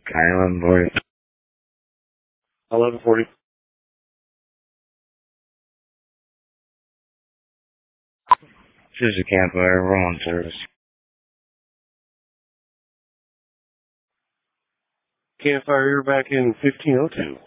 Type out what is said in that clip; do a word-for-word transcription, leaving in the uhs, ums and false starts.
Kylan boy. eleven forty. This is a campfire. We're on service. Campfire, you're back in fifteen oh two.